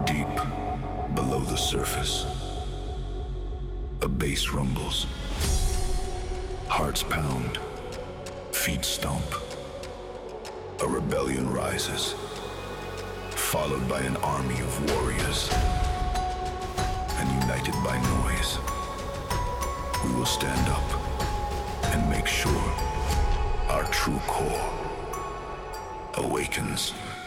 Deep below the surface, a bass rumbles. Hearts pound, feet stomp. A rebellion rises, followed by an army of warriors. And united by noise, we will stand up and make sure our true core awakens.